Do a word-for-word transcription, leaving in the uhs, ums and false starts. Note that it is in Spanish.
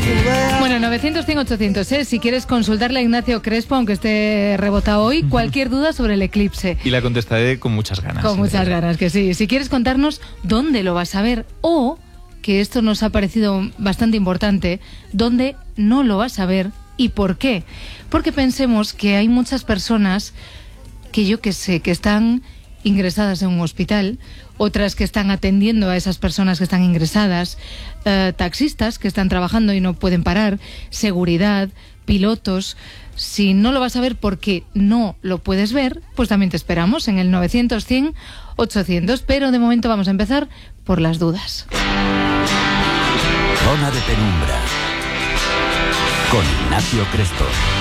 Bueno, novecientos, cien, ochocientos, ¿eh? Si quieres consultarle a Ignacio Crespo, aunque esté rebotado hoy, cualquier duda sobre el eclipse. Y la contestaré con muchas ganas. Con muchas eh. ganas, que sí. Si quieres contarnos dónde lo vas a ver o, que esto nos ha parecido bastante importante, dónde no lo vas a ver y por qué. Porque pensemos que hay muchas personas que yo que sé, que están ingresadas en un hospital, otras que están atendiendo a esas personas que están ingresadas, eh, taxistas que están trabajando y no pueden parar, seguridad, pilotos. Si no lo vas a ver porque no lo puedes ver, pues también te esperamos en el novecientos, cien, ochocientos, pero de momento vamos a empezar por las dudas. Zona de Penumbra con Ignacio Crespo.